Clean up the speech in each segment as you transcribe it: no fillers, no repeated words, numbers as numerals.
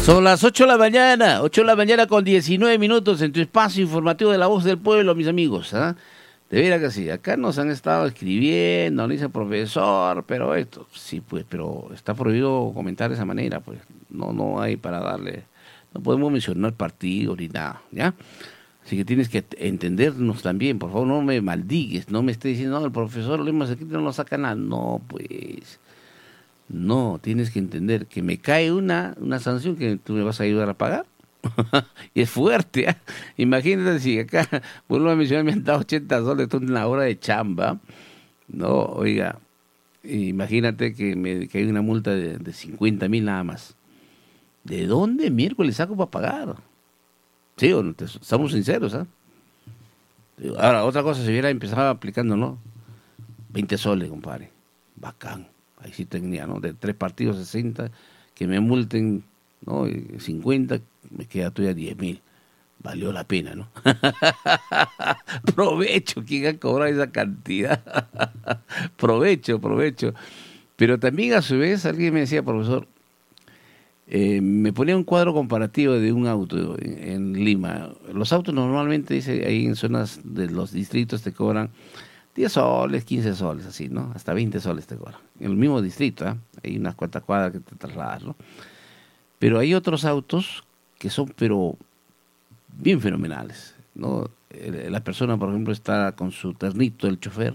Son las 8 de la mañana, 8 de la mañana con 19 minutos en tu espacio informativo de La Voz del Pueblo, mis amigos. ¿Ah? De veras que sí, acá nos han estado escribiendo, nos dice profesor, pero esto, sí, pues, pero está prohibido comentar de esa manera, pues, no hay para darle, no podemos mencionar partidos ni nada, ¿ya? Así que tienes que entendernos también, por favor, no me maldigues, no me estés diciendo, no, el profesor Lemos aquí no lo saca nada, no, pues... No, tienes que entender que me cae una sanción que tú me vas a ayudar a pagar. Y es fuerte, ¿eh? Imagínate si acá, vuelvo a mencionar, me han dado 80 soles toda una hora de chamba. No, oiga, imagínate que me cae una multa de 50.000 nada más. ¿De dónde miércoles saco para pagar? Sí, o no, estamos sinceros, ¿ah? Ahora, otra cosa, si hubiera empezado aplicando, ¿no? 20 soles, compadre. Bacán. Ahí sí tenía, ¿no? De 3 partidos 60, que me multen, ¿no? 50, me queda todavía 10.000. Valió la pena, ¿no? Provecho, ¿quién ha cobrado esa cantidad? Provecho. Pero también a su vez alguien me decía, profesor, me ponía un cuadro comparativo de un auto en Lima. Los autos normalmente, dice, ahí en zonas de los distritos te cobran 10 soles, 15 soles, así, ¿no? Hasta 20 soles te cobran. En el mismo distrito, ¿eh? Hay unas cuantas cuadras que te trasladas, ¿no? Pero hay otros autos que son, pero, bien fenomenales, ¿no? La persona, por ejemplo, está con su ternito, el chofer.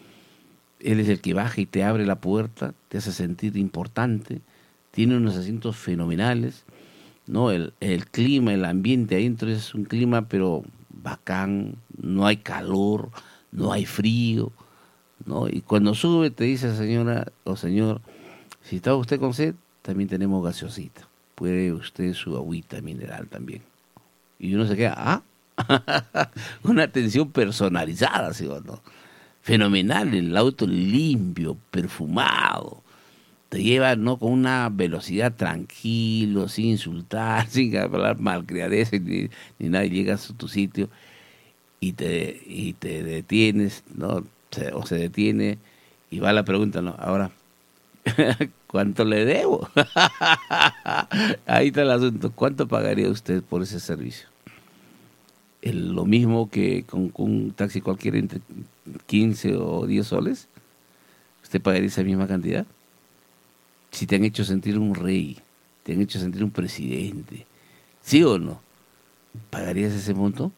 Él es el que baja y te abre la puerta, te hace sentir importante. Tiene unos asientos fenomenales, ¿no? El clima, el ambiente adentro es un clima, pero bacán, no hay calor, no hay frío, ¿no? Y cuando sube te dice, señora o señor, si está usted con sed, también tenemos gaseosita. Puede usted su agüita mineral también. Y uno se queda, una atención personalizada, ¿sí o no? Fenomenal, el auto limpio, perfumado. Te lleva, ¿no? Con una velocidad tranquilo, sin insultar, sin hablar malcriadez ni nada, y llegas a tu sitio y te detienes, ¿no? Se detiene y va la pregunta, ¿no? Ahora, ¿cuánto le debo? Ahí está el asunto. ¿Cuánto pagaría usted por ese servicio? Lo mismo que con un taxi cualquiera, entre 15 o 10 soles. ¿Usted pagaría esa misma cantidad? Si te han hecho sentir un rey, te han hecho sentir un presidente, ¿sí o no? ¿Pagarías ese monto?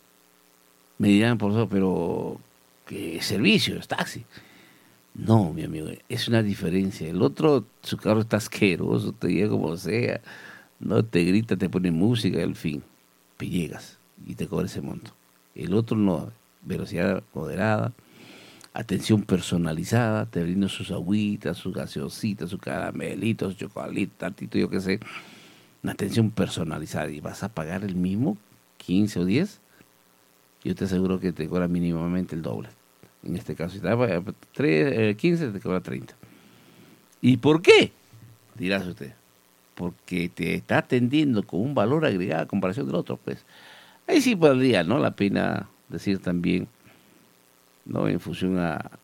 Me dirán, por eso, pero ¿qué servicio? Es taxi. No, mi amigo, es una diferencia. El otro, su carro está asqueroso, te llega como sea, no te grita, te pone música, al fin, te llegas y te cobra ese monto. El otro no, velocidad moderada, atención personalizada, te brinda sus agüitas, sus gaseositas, sus caramelitos, su chocolate, tantito, yo qué sé, una atención personalizada. ¿Y vas a pagar el mismo, 15 o 10? Yo te aseguro que te cobra mínimamente el doble. En este caso, si te da 15, te cobra 30. ¿Y por qué? Dirás usted. Porque te está atendiendo con un valor agregado a comparación del otro, pues. Ahí sí valdría, ¿no? La pena decir también, ¿no? En función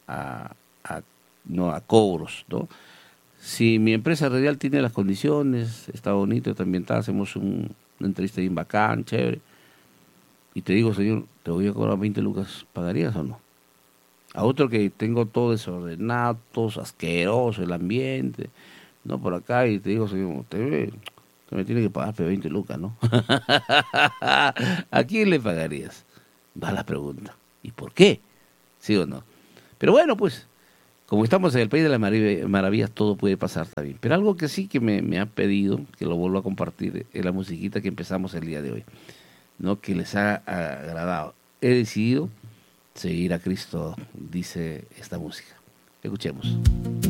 no a cobros, ¿no? Si mi empresa radial tiene las condiciones, está bonito, está ambientada, hacemos una entrevista bien bacán, chévere, y te digo, señor, te voy a cobrar 20 lucas, ¿pagarías o no? A otro que tengo todo desordenado, todo asqueroso, el ambiente, no por acá, y te digo, señor, usted me tiene que pagar 20 lucas, ¿no? ¿A quién le pagarías? Va la pregunta. ¿Y por qué? ¿Sí o no? Pero bueno, pues, como estamos en el país de las maravillas, todo puede pasar también. Pero algo que sí que me ha pedido, que lo vuelvo a compartir, es la musiquita que empezamos el día de hoy, ¿no? Que les ha agradado. He decidido seguir a Cristo, dice esta música. Escuchemos.